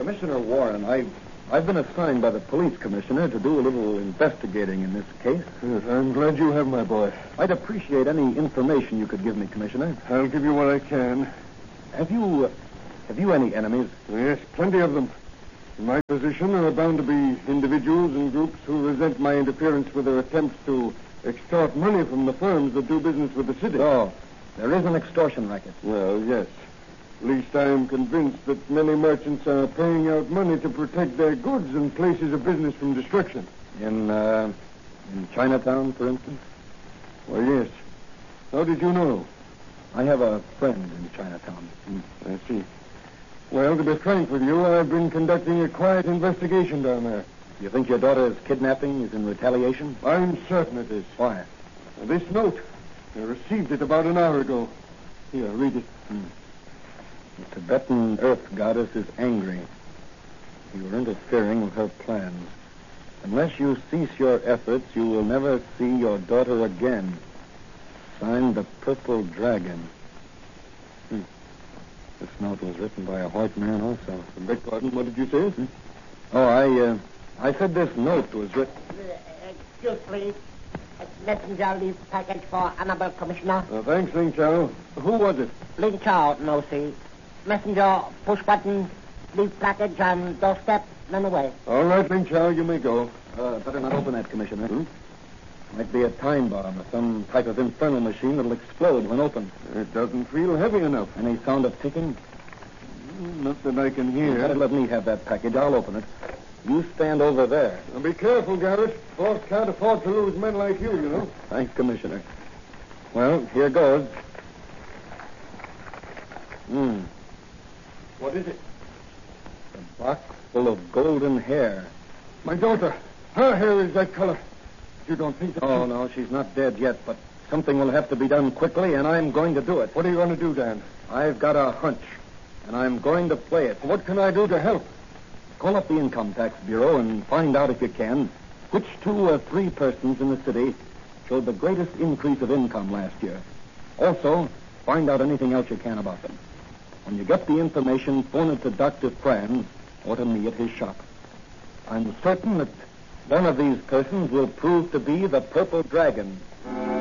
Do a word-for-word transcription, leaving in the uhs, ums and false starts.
Commissioner Warren, I, I've been assigned by the police commissioner to do a little investigating in this case. Yes, I'm glad you have, my boy. I'd appreciate any information you could give me, Commissioner. I'll give you what I can. Have you, uh, have you any enemies? Yes, plenty of them. In my position, there are bound to be individuals and groups who resent my interference with their attempts to extort money from the firms that do business with the city. Oh, there is an extortion racket. Well, yes. At least I am convinced that many merchants are paying out money to protect their goods and places of business from destruction. In, uh, in Chinatown, for instance? Well, yes. How did you know? I have a friend in Chinatown. Hmm, I see. Well, to be frank with you, I've been conducting a quiet investigation down there. You think your daughter's kidnapping is in retaliation? I'm certain it is. Why? Now, this note, I received it about an hour ago. Here, read it. Hmm. The Tibetan Earth Goddess is angry. You are interfering with her plans. Unless you cease your efforts, you will never see your daughter again. Signed, the Purple Dragon. Hmm. This note was written by a white man also. I beg pardon, what did you say? Hmm? Oh, I, uh, I said this note was written... Uh, excuse, please. Uh, messenger leave package for Honorable Commissioner. Uh, thanks, Ling Chao. Who was it? Ling Chao, no see. Messenger, push button, leave package on doorstep, run away. All right, Ling Chao, you may go. Uh, better not open that, Commissioner. Hmm? Might be a time bomb or some type of infernal machine that'll explode when opened. It doesn't feel heavy enough. Any sound of ticking? Not that I can You hear. better let me have that package. I'll open it. You stand over there. Now, be careful, Garrett. Boss can't afford to lose men like you, you know. Thanks, Commissioner. Well, here goes. Hmm. What is it? A box full of golden hair. My daughter. Her hair is that color. You don't think that... Oh, no, she's not dead yet, but something will have to be done quickly, and I'm going to do it. What are you going to do, Dan? I've got a hunch, and I'm going to play it. What can I do to help? Call up the Income Tax Bureau and find out, if you can, which two or three persons in the city showed the greatest increase of income last year. Also, find out anything else you can about them. When you get the information, phone it to Doctor Franz or to me at his shop. I'm certain that one of these persons will prove to be the Purple Dragon.